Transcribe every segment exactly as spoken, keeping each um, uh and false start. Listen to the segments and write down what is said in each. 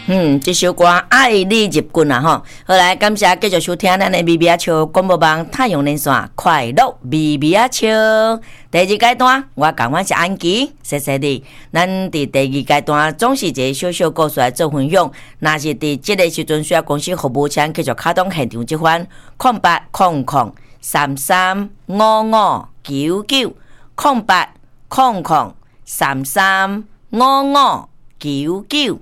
嗯，这首歌《爱你入军》啊吼，好来，感谢继续收听咱的咪咪啊笑广播网太阳连线快乐咪咪啊笑。第二阶段，我讲我是安琪，谢谢你。咱伫第二阶段总是一个小小故事来做分享，若是伫这个时阵需要公司服务请继续卡动现场这款空八空空三三五五九九空八空空三三五五九九。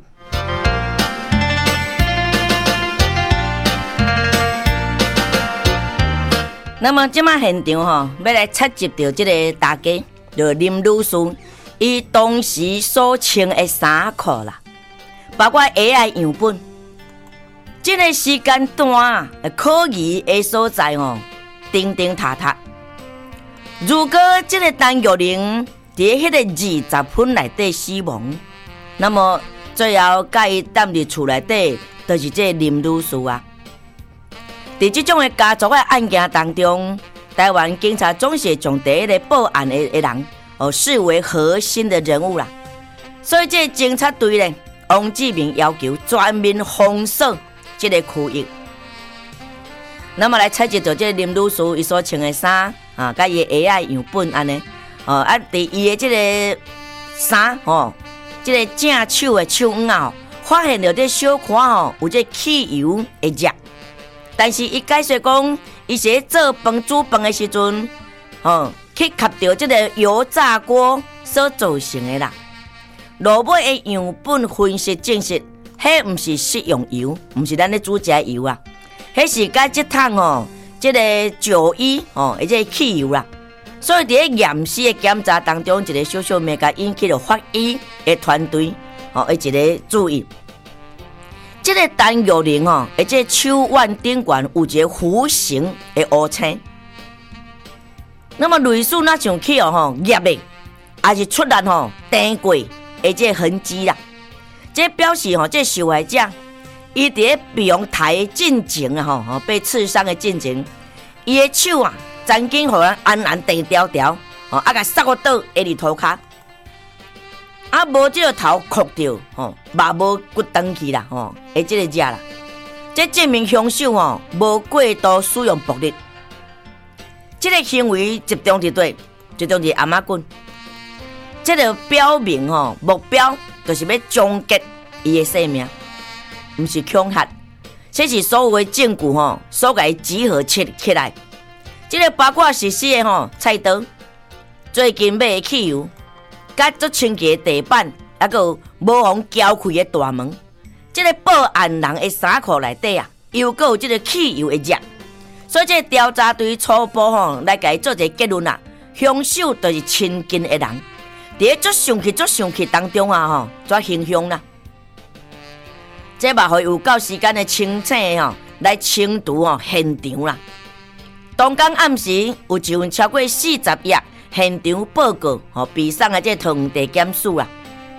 那么即马现场吼，要来插入到即个大家，就林女士，伊当时所穿的衫裤啦，包括鞋仔样本，即、这个时间段可疑的所在吼，叮叮塔塔。如果即个陈玉玲伫迄个二十分内底死亡，那么最后甲伊踮伫厝内底，就是即个林女士啊。在这种的家族的案件当中，台湾警察总是将第一个报案的人哦视为核心的人物啦。所以这警察队呢，王志明要求全面封锁这个区域。那么来采集到这个林女士伊所穿的衫啊，甲伊的鞋仔样本安尼哦啊，伫伊的这个衫哦，这个正手的手腕哦，发现到这小款哦有这汽油的液。但是伊解释讲，伊是做饭煮饭的时阵，哦，去吸到这个油炸锅所造成的啦。落尾的样本分析证实，迄毋是食用油，毋是咱咧煮食的油啊，迄是甲即桶哦，这个酒衣哦，或者汽油啦。所以伫咧验尸的检查当中，一个小小物件引起了法医的团队哦，的一个注意。这个陈玉玲哦，而且手腕顶端有一个弧形的乌青。那么类似那像去哦吼叶的，也是出来吼电过的这痕迹啦。这表示吼，这受害者伊伫美容台进前啊吼，被刺伤的进前，伊的手啊，曾经互人安安地条条，哦，啊，甲塞个倒下伫涂骹。啊，无这个头磕着，吼，嘛无骨断去啦，吼，诶，这个只啦，这证明凶手吼无过度使用暴力，这个行为集中伫对，集中伫阿妈棍，这个表明吼目标就是要终结伊的生命，毋是恐吓，这是所有的证据吼，所甲伊集合起起来，这个包括实施的吼菜刀，最近买的汽油。甲足清洁的地板，还有无妨撬开的大门，这个报案人的衫裤内底啊，又搁有这个汽油的液，所以这个调查队初步吼来甲伊做一个结论啊，凶手就是亲近的人，伫咧足上去足上去当中啊吼，做行凶啦。这嘛会有够时间的清醒吼，来清除吼现场啦。当天暗时有一份超过四十页。现场报告和比上的这土地检视啊，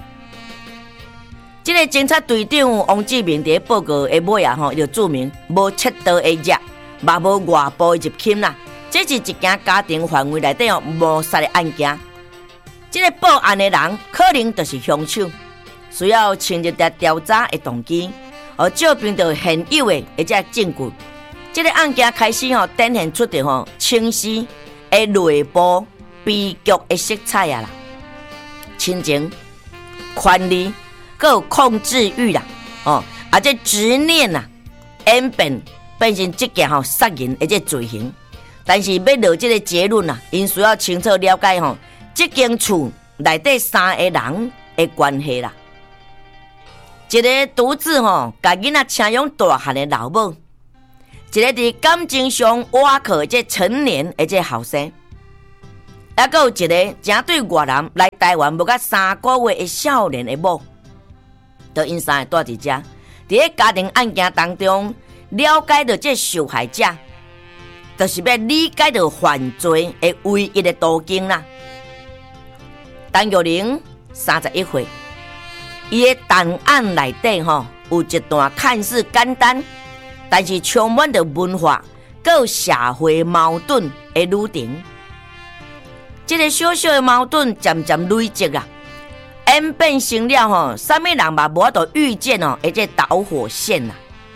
这个警察队长王志明在报告的尾啊吼，就注明无切刀的热，嘛无外部的入侵啦。这是一件家庭范围内底哦谋杀的案件。这个报案的人可能就是凶手，需要深入的调查的动机，而照凭到现有的一些证据，这个案件开始吼展现出的吼清晰的内部。悲剧的色彩啊啦，亲情、权力，还有控制欲啦，哦，啊这执念啊，演变变成这件吼杀人的这罪行。但是要落这个结论啊，因需要清楚了解吼，这间厝内底三个人的关系啦。一个独自吼，甲囡仔请养大汉的老母，一个伫感情上瓦靠的这成年的这后生。还有一个正对越南来台湾无甲三个月的少年的某，都因三个住伫遮，伫咧家庭案件当中了解到这受害者，就是要理解到犯罪的唯一的途径啦。陈玉玲三十一岁，伊的档案内底吼有一段看似简单，但是充满着文化、佮社会矛盾的旅程。这个小小的矛盾渐渐累积啊， 演变成了吼，啥物人嘛无法度预见哦，而且导火线啦。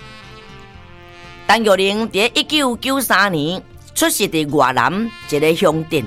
陈玉玲伫一九九三年出世伫越南一个乡镇，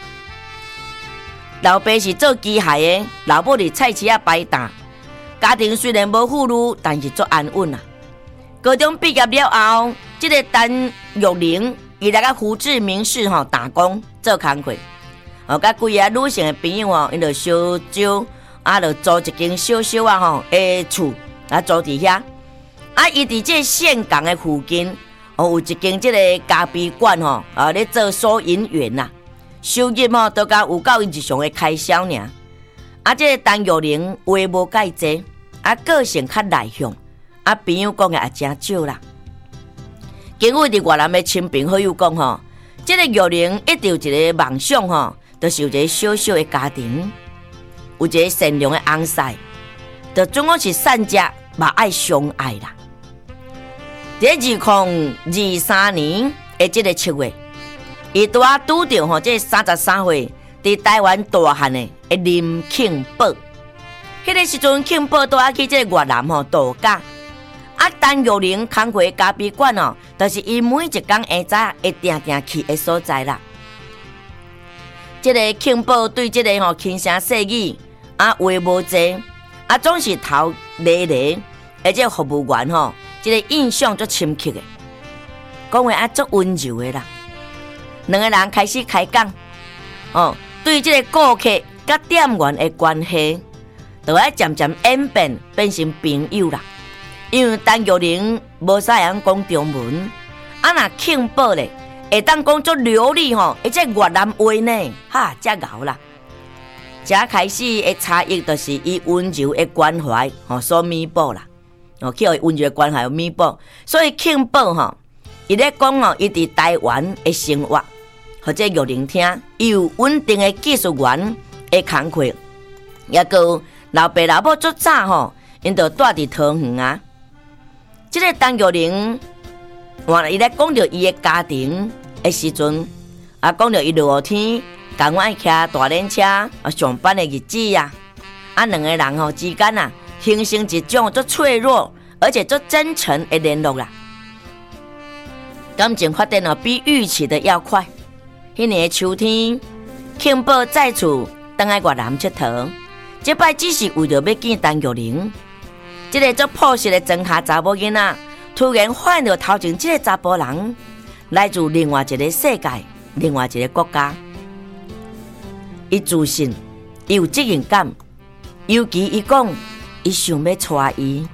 老爸是做机械的，老母伫菜市仔摆摊，家庭虽然无富裕，但是足安稳啊。高中毕业了后，这个陈玉玲伊来甲胡志明市吼打工做工课，哦，甲几个女性的朋友哦，因就烧酒。啊，就租一间小小啊吼的厝，啊租伫遐。啊，伊伫这县港的附近，哦有一间这个咖啡馆吼，啊咧做收银员呐，收入吼都甲有够因日常的开销尔。啊，这个陈玉玲话无介济，啊个性较内向，啊朋友讲的也真少啦。经过伫越南的亲朋好友讲吼，这个玉玲一直有一个梦想吼，就是有一个小小的家庭。有一个善良的翁婿，就总共是善家，嘛爱相爱啦。在二零二三年的这个七月，伊拄啊拄到吼，这三十三岁伫台湾大汉的林庆宝。迄个时阵，庆宝拄啊去这个越南吼度假。啊，陈玉玲工课咖啡馆哦，就是伊每一天下早会定定去的所在啦。这个庆宝对这个吼轻声细语。啊，话无济，啊，总是头咧咧，而且服务员吼，这个印象足深刻的，讲话啊足温柔的啦。两个人开始开讲，哦，对这个顾客甲店员的关系，就要渐渐演变变成朋友啦。因为陈玉玲无啥人讲中文，啊，那庆宝咧会当讲足流利吼，而且越南话呢，哈，真牛啦。这开始的差异，就是伊温柔的关怀，吼所弥补啦。哦，去伊温柔的关怀有弥补，所以庆宝吼，伊咧讲哦，伊伫台湾的生活，或者玉玲听，伊有稳定的技术员的工课，也个老爸老母足早吼，因就住伫桃园啊。这个陈玉玲，换伊咧讲到伊的家庭的时阵，啊，讲到伊落雨天。共我骑大轮车啊上班的日子呀，啊两个人吼之间啊，形成一种足脆弱而且足真诚的联络啦。感情发展哦比预期的要快。迄年的秋天，庆宝再次回来越南佚佗，这摆只是为着要见陈玉玲。这个足朴实的庄下查某囡仔，突然发现到头前这个查甫人来自另外一个世界，另外一个国家。伊自信，伊有责任感，尤其伊讲，伊想要带伊。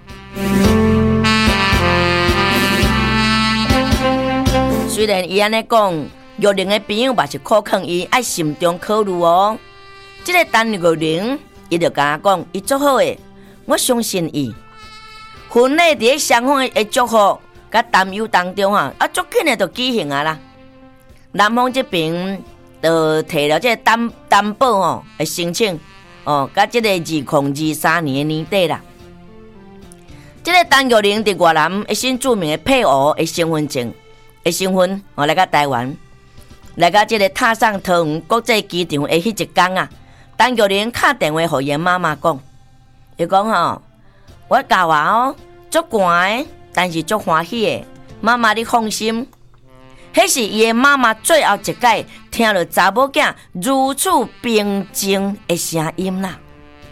虽然伊安尼讲，玉玲的朋友嘛是苦劝伊爱慎重考虑哦。这个陈玉玲，伊就甲我讲，伊做好诶，我相信伊。婚礼伫双方的祝福甲担忧当中啊，啊，足紧诶就举行啊啦。男方这边。就提了这个担担保哦的申请哦，甲这个二零二三年的年底啦。这个陈玉玲伫越南一新著名的配偶的身份证的身份哦，来到台湾，来到这个踏上桃园国际机场的迄一天啊，陈玉玲打电话给伊妈妈讲，伊讲吼，我教我哦，足寒的，但是足欢喜的，妈妈你放心。迄是伊的妈妈最后一摆听到查某囝如此平静的声音啦。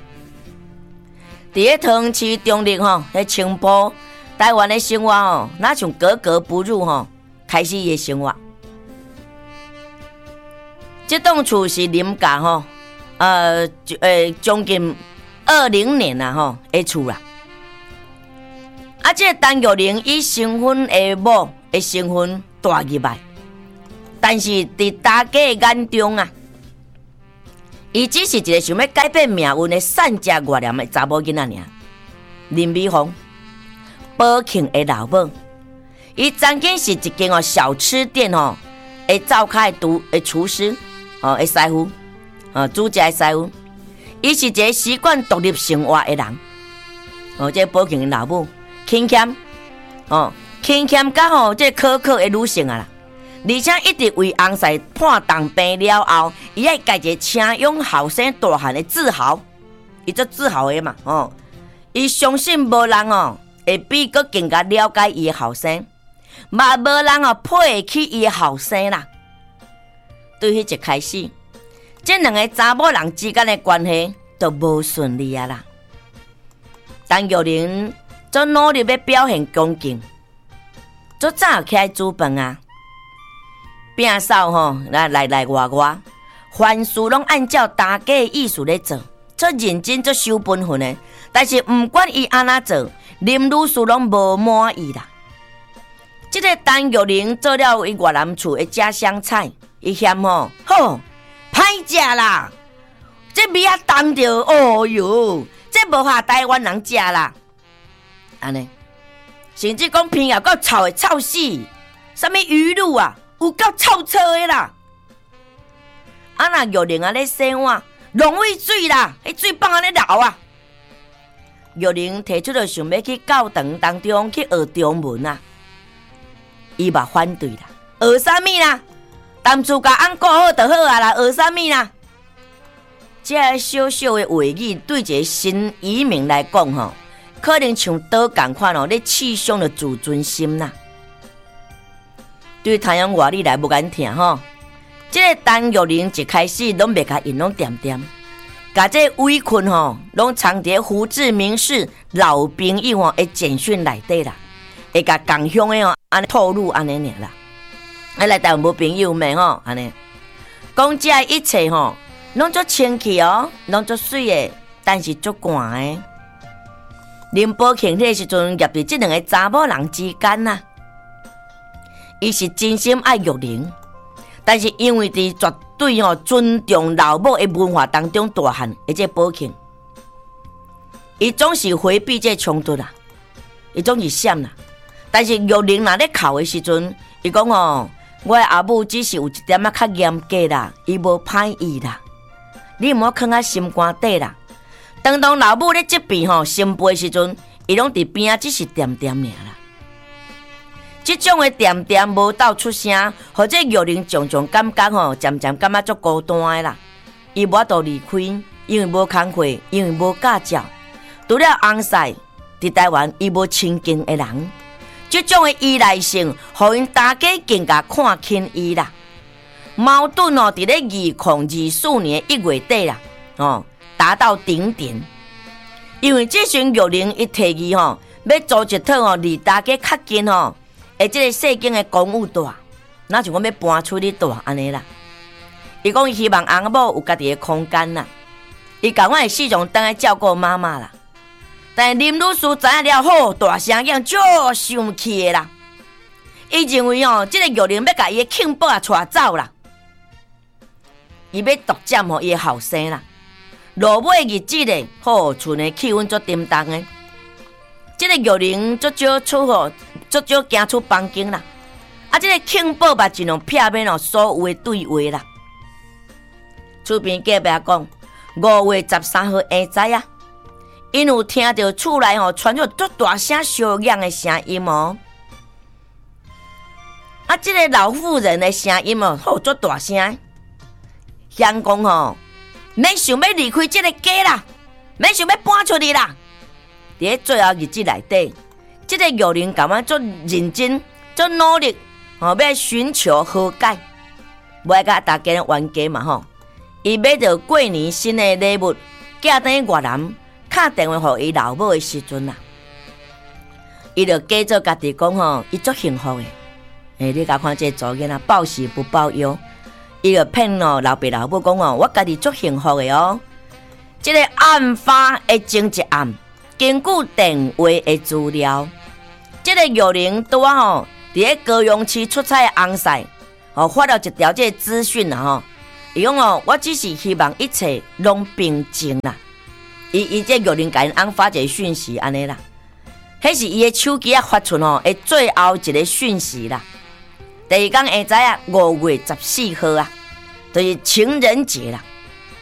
伫咧桃园市中立吼，咧青埔台湾的生活吼，哪像格格不入吼，开始伊的生活。这栋厝是临家吼，呃，呃，将近二零年啦吼，的厝啦。啊，这个陈玉玲以新婚的某的身份大入来，但是伫大家的眼中啊，伊只是一个想要改变命运的善家越南的查某囡仔尔。林美凤，宝庆的老母，伊曾经是一间哦小吃店哦，会灶开厨的厨师哦，的师傅哦，煮食的师傅。伊是一个习惯独立生活的人。哦，这宝庆的老母。勤俭哦，勤俭甲吼，这可靠的女性啊啦，而且一直为翁婿判当病了后，伊爱家一个青勇后生大汉的自豪， 伊足自豪的嘛，哦，伊相信无人哦会比佮更加了解伊的后生，嘛无人哦配得起伊的后生啦。对迄一开始，这两个查某人之间的关系都无顺利啊啦。陈玉玲足努力要表现恭敬，足早起来煮饭啊，摒扫吼来来来外外，凡事拢按照大家的意思咧做，足认真足守本分的。但是毋管伊安怎做，林女士拢无满意啦。这个陈玉玲做了伊越南厝的家乡菜，伊嫌吼吼歹食啦，这味啊重着，哦哟，这无合台湾人食啦。安尼，甚至讲偏也够臭的臭死，什么鱼露啊，有够臭臭的啦。啊那玉玲啊咧洗碗，浪费水啦，迄水放安尼流啊。玉玲提出了想要去教堂当中去学中文啊，伊嘛反对啦，学啥物啦？当初甲翁顾好就好啊啦，学啥物啦？这个小小的话语对一个新移民来讲吼，可能像刀共款哦，咧刺伤了自尊心啦。对太阳外力来不敢听吼，这个陈玉玲一开始拢袂甲因拢点点。甲这围困吼，拢藏伫胡志明市老朋友吼的简讯内底啦，会甲共乡的吼安尼透露安尼尔啦。啊来台湾无朋友咩吼安尼，讲这一切吼，拢足清气哦，拢足水的，但是足寒的。林宝庆迄个时阵入伫这两个查某人之间呐，伊是真心爱玉玲，但是因为伫绝对吼尊重老母的文化当中大汉，而且宝庆，伊总是回避这冲突啦，伊总是闪啦。但是玉玲若咧哭的时阵，伊讲吼，我的阿母只是有一点仔较严格啦，伊无歹意啦，你毋好囥在心肝底啦。当当老母咧这边吼心悲的时阵，伊拢伫边仔只是点点尔啦。这种的点点无到出声，或者玉玲常常感觉吼，渐渐感觉足孤单的啦。伊无法度离开，因为无工课，因为无驾照，除了翁婿伫台湾，伊无亲近的人。这种的依赖性，互因大家更加看轻伊啦。矛盾哦，伫咧二零二四年一月底啦，哦，达到顶点。因为这阵玉玲一提议吼，要组一套哦，离大家较近吼。诶，即个细间的公务大，那像我要搬出去大安尼啦。伊讲伊希望翁某有家己的空间啦，伊讲我会四种当来照顾妈妈啦。但林女士知影了后，大声讲足生气的啦。伊认为哦，即、这个玉玲要甲伊的庆宝啊带走啦，伊要独占吼伊的后生啦。落尾日子咧，好厝的气氛足沉重的。即、这个玉玲足少出吼。足少行出房间啦，啊！这个庆宝嘛尽量避免哦所有的对话啦。厝边隔壁讲，五月十三号下午啊，因有听到厝内吼传出足大声小响的声音哦。啊，这个老妇人的声音哦，好足大声，乡讲吼，免想要离开这个家啦，免想要搬出去啦。伫最后日子内底。这个玉玲感觉足认真、足努力，吼、哦，要寻求和解，要甲大家冤家嘛吼。伊买到过年新的礼物，寄等越南，打电话互伊老母的时阵啦，伊就假做家己讲吼，伊足幸福的。诶，你甲看这查某囡仔报喜不报忧，伊就骗哦老爸老母讲哦，我家己足幸福的哦。这个案发的前一暗，根据电话的资料。这个玉玲拄啊吼，伫咧高雄市出差的翁婿，吼发了一条这个资讯啦吼，伊讲哦，我只是希望一切拢平静啦。伊伊这玉玲甲因翁发一个讯息安尼啦，迄是伊的手机啊发出吼的最后一个讯息啦。第二天下早啊，五月十四号啊，就是情人节啦。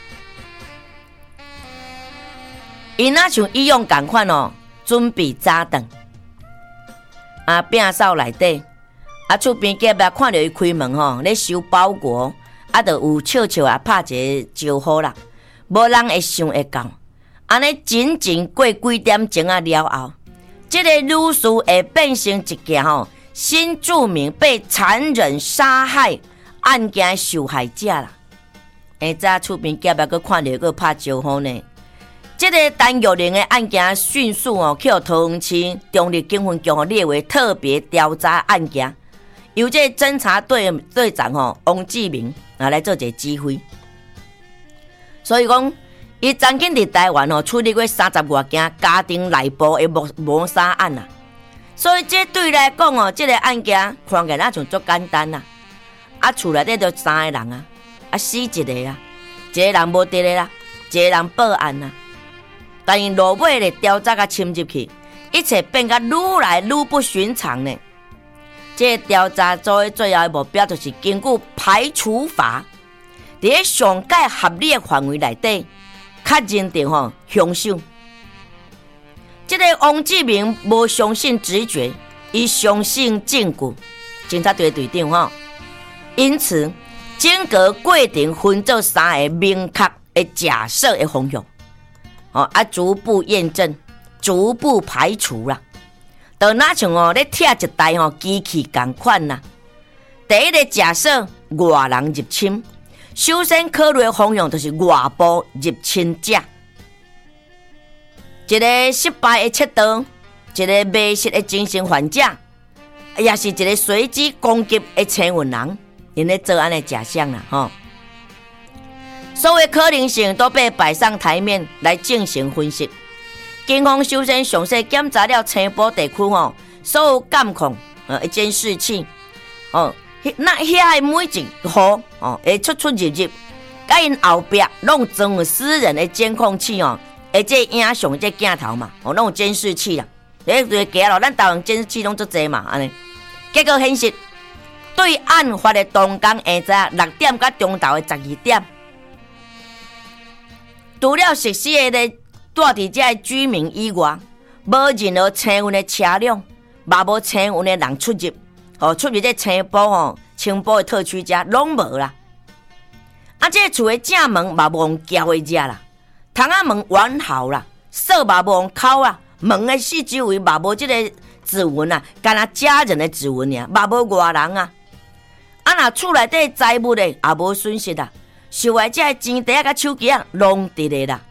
因那像以往共款哦，准备早顿。啊，摒扫内底，啊，厝边隔壁看到伊开门吼，咧收包裹，啊，就有笑笑啊拍一个招呼啦。无人会想会到， 安尼整整过几点钟啊了后，这个女士会变成一件吼新著名被残忍杀害案件受害者啦。下早厝边夹仔搁看到搁拍招呼呢。这个陈玉玲的案件迅速哦，去桃园市中立警分局列为特别调查案件，由这侦查队队长吼王志明啊来做一个指挥。所以讲，伊曾经伫台湾哦处理过三十外件家庭内部的谋谋杀案啊。所以这对来讲哦，这个案件看起来像足简单啊。啊，厝内底就三个人啊，啊死一个啊，一个人无伫咧啦，一个人报案啊。但因落尾咧调查甲深入去，一切变甲愈来愈不寻常呢。这个调查组的最后的目标就是根据排除法，伫咧上界合理的范围内底，确认定吼凶手。这个王志明无相信直觉，伊相信证据，警察队队长吼。因此，整个过程分做三个明确的假设的方向。哦啊，逐步验证，逐步排除啦。就那像哦，咧拆一台哦机器同款啦。第一个假设外人入侵，首先考虑的方向就是外部入侵者。一个失败的窃盗，一个迷失的精神患者，也是一个随机攻击的青云人，因咧做安尼假想啦吼。所有可能性都被摆上台面来进行分析。警方首先详细检查了青埔地区吼所有监控呃监视器，哦，那遐每一户哦会出出入入，甲因后壁拢装有私人的监控器哦，而这影像这镜头嘛，哦，拢有监视器啦。诶，就行咯，咱台湾监视器拢足济嘛，安尼。结果显示，对案发的当天下晝六點到中晝的十二點。除了熟悉的咧住伫遮的居民以外，无任何青运的车辆，嘛无青运的人出入，哦，出入这青埔吼、青埔的特区遮拢无啦。啊，这厝的正门嘛无用撬的遮啦，窗仔门完好啦，锁嘛无用敲啦，门的四周围嘛无这个指纹啊，干那家人的指纹尔，嘛无外人啊。啊，若厝内底财物咧也无损失啊。受害者的钱袋甲手机啊，拢伫咧啦。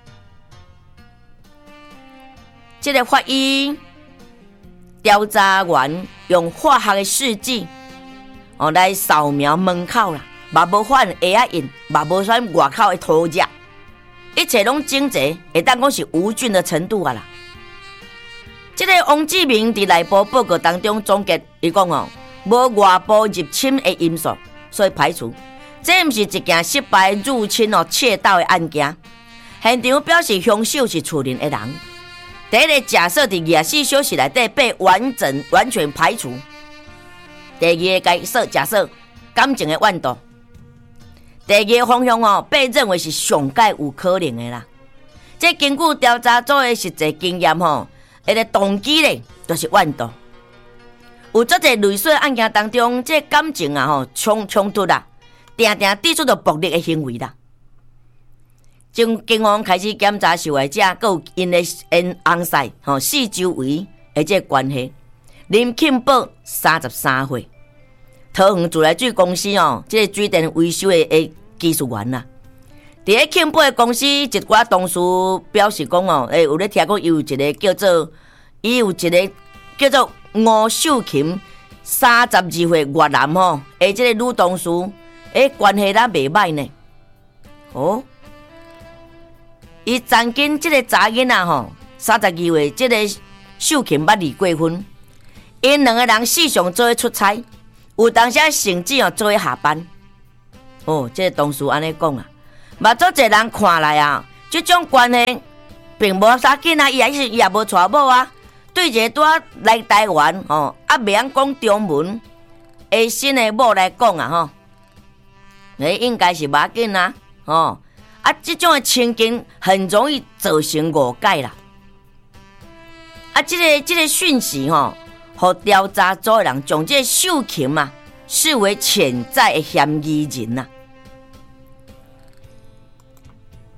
这个法医调查员用化学的试剂哦来扫描门口啦，嘛无发现鞋仔印，嘛无发现外口的涂鸦，一切拢整齐，会当讲是无菌的程度啊啦。这个王志明伫内部报告当中总结，伊讲哦，无外部入侵的因素，所以排除。这不是一件失败入侵哦窃盗的案件。现场表示凶手是厝邻的人。第一个假设伫廿四小时内底被完整完全排除。第二个假设假设感情的怨毒。第二个方向哦被认为是上界有可能的啦。这根据调查组的实际经验吼，迄个动机咧就是怨毒。有做者类似案件当中，这感情啊吼冲冲突啦。定定提出着暴力的行为啦。从警方开始检查受害者，佮有因的因翁婿吼四周围的这关系。林庆宝三十三岁，桃园自来水公司哦，这个水电维修的的技术员啦。伫咧庆宝的公司，一寡同事表示讲哦，诶，有咧听讲伊有一个叫做，伊有一个叫做吴秀琴，三十二岁越南吼，诶，这个女同事。诶，关系咱袂歹呢。哦，伊曾经这个查囡仔吼，三十二岁，这个秀琴捌离过婚。因两个人时常做伙出差，有当时甚至哦做伙下班。哦，这个同事安尼讲啊，嘛做侪人看来啊，这种关系并无啥紧啊，伊也是伊也无娶某啊。对一个拄啊来台湾哦，啊袂晓讲中文，诶新的某来讲啊吼。诶，应该是无紧啊，哦，啊，这种的情景很容易造成误解啦。啊，这个这个讯息吼，互调查组的人将这秀琴嘛视为潜在的嫌疑人呐、啊。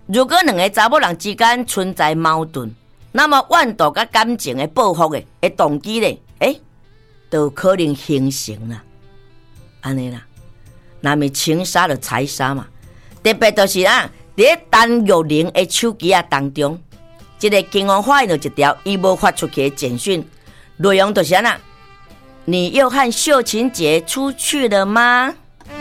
如果两个查某人之间存在矛盾，那么怨妒甲感情的报复的的动机咧，诶，都可能形成啦。安尼啦，那么情杀就财杀嘛。特别就是啊，伫陈玉玲的手机啊当中，这个警方发现了一条伊无发出去的简讯，内容就是安那：你又和秀琴姐出去了吗？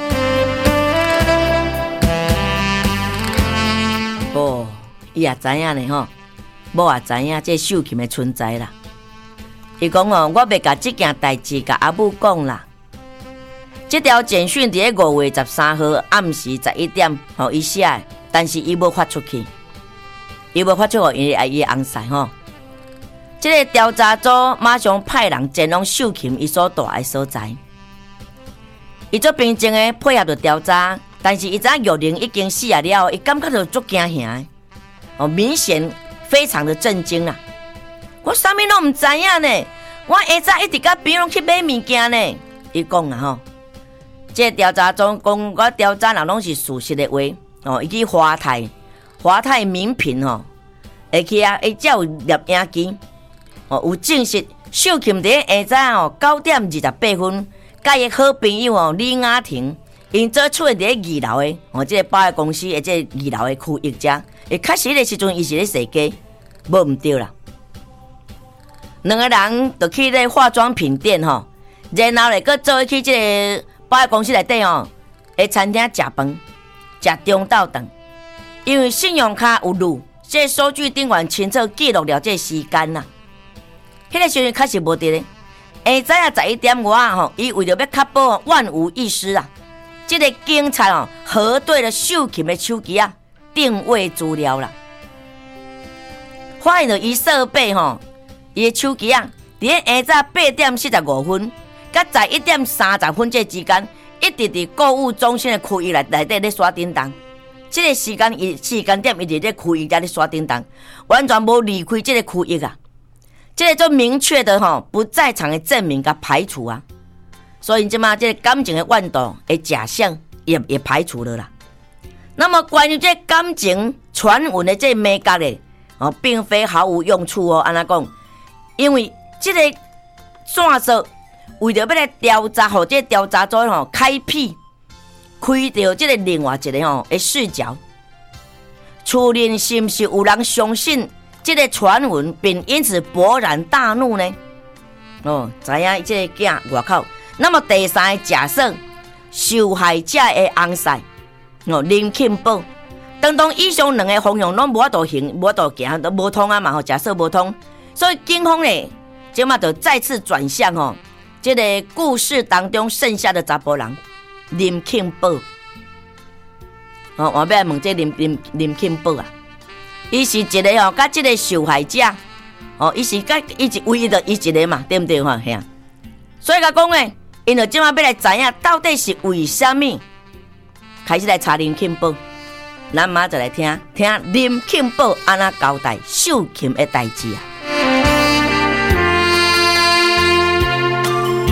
哦，伊也知影呢吼，某也知影这秀琴的存在啦。伊讲哦，我袂甲这件代志甲阿母讲啦。这条简讯伫个五月十三号暗时十一点吼伊写的，但是伊无发出去，伊无发出互伊伊翁婿吼。这个调查组马上派人前往秀琴伊所住的所在，伊做平静的配合着调查。但是伊知玉玲已经死啊了，伊感觉到足惊吓，哦，明显非常的震惊啦！我啥物拢唔知影呢，我下早一直甲朋友去买物件呢。伊讲啦吼，这调查中讲我调查若拢是事实的话，哦，伊去华泰华泰名品吼，会去啊，伊才有摄影机，哦，有证实秀琴伫下早哦九点二十八分，甲伊好朋友哦李雅婷。因做厝伫咧二楼的，哦，即、这个保险公司的即个二楼的区域遮，会确实的时阵，伊是咧踅街，无毋对啦。两个人就去咧化妆品店吼，然后咧搁做去即个保险公司内底哦，诶餐厅食饭，食中昼顿。因为信用卡有漏，即、这个收据顶悬清楚记录了这个时间啦。迄、那个时阵确实无对咧，下早啊十一点外吼，伊为着要确保万无一失啊。这个警察哦，核对了秀琴的手机啊，定位资料啦，发现了伊设备吼，伊的手机啊，伫下早八点四十五分，甲十一点三十分这之间，一直伫购物中心的区域内内底咧刷叮当。这个时间伊时间点，伊伫咧区域内咧刷叮当，完全无离开这个区域啊。这个做明确的吼不在场的证明甲排除啊。所以即马这个感情的怨妒的假象也也排除了啦。那么关于这感情传闻的这美角咧，哦，并非毫无用处哦。安怎讲？因为这个线索为了要来调查，或者调查组吼开辟开掉这个另外一个吼的视角，处理是不是有人相信这个传闻，并因此勃然大怒呢？哦，知影这个囝外口。那么第三个假设，受害者的翁婿哦林庆宝，当当以上两个方向拢无法度行，无法度行，都无通啊嘛吼，假设无通，所以警方呢，即马就再次转向哦，这个故事当中剩下的查甫人林庆宝，哦，我要来问这林林林庆宝啊，伊是一个哦，甲这个受害者哦，伊是甲伊是唯一的伊一个嘛，对不对哈？嘿啊，所以甲讲诶。因就即马要来知影到底是为什么开始来查林庆宝，咱马就来听听林庆宝安怎交代秀琴的代志啊。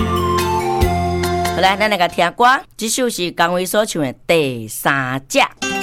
好来，咱来个听歌，这首是江蕙所唱的《第三者》。